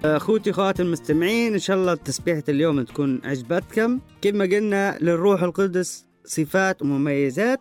أخوتي أخوات المستمعين، إن شاء الله تسبيحة اليوم تكون عجبتكم. كيف ما قلنا للروح القدس صفات ومميزات،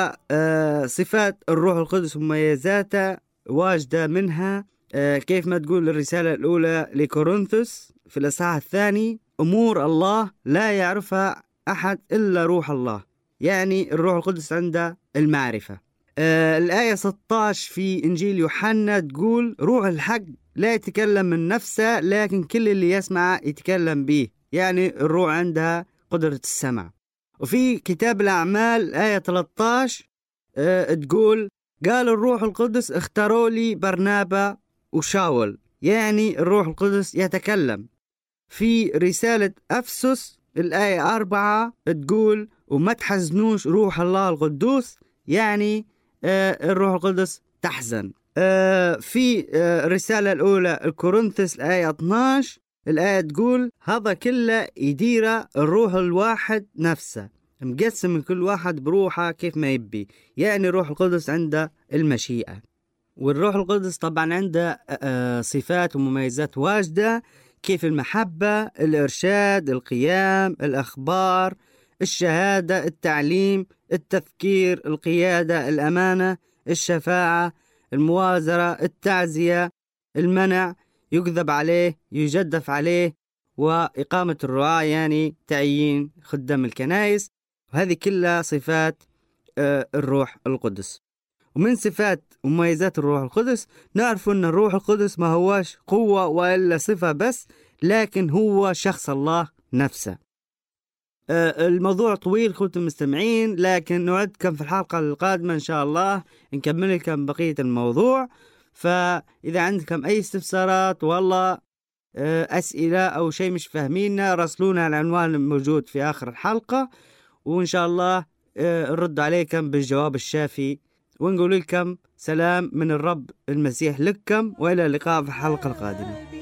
فصفات الروح القدس ومميزاته واجدة منها. كيف ما تقول الرسالة الأولى لكورنثوس في الإصحاح الثاني: أمور الله لا يعرفها أحد إلا روح الله، يعني الروح القدس عنده المعرفة. الآية 16 في إنجيل يوحنا تقول: روح الحق لا يتكلم من نفسه، لكن كل اللي يسمع يتكلم به، يعني الروح عندها قدرة السمع. وفي كتاب الأعمال آية 13 تقول: قال الروح القدس اختاروا لي برنابا وشاول، يعني الروح القدس يتكلم. في رسالة أفسس الآية 4 تقول: وما تحزنوش روح الله القدوس، يعني الروح القدس تحزن. في الرسالة الأولى الكورنثوس الآية 12 الآية تقول: هذا كله يدير الروح الواحد نفسه، مقسم كل واحد بروحه كيف ما يبي، يعني الروح القدس عنده المشيئة. والروح القدس طبعا عنده صفات ومميزات واجدة، كيف المحبة، الإرشاد، القيام، الأخبار، الشهادة، التعليم، التفكير، القيادة، الأمانة، الشفاعة، الموازرة، التعزية، المنع، يكذب عليه، يجدف عليه، وإقامة الرعاة، يعني تعيين خدام الكنائس. وهذه كلها صفات الروح القدس. ومن صفات ومميزات الروح القدس نعرف أن الروح القدس ما هواش قوة وإلا صفة بس، لكن هو شخص الله نفسه. الموضوع طويل أخوتي المستمعين، لكن نوعدكم في الحلقة القادمة إن شاء الله نكمل لكم بقية الموضوع. فإذا عندكم أي استفسارات والله أسئلة أو شيء مش فاهمينه، راسلونا على العنوان الموجود في آخر الحلقة، وإن شاء الله نرد عليكم بالجواب الشافي، ونقول لكم سلام من الرب المسيح لكم، وإلى اللقاء في الحلقة القادمة.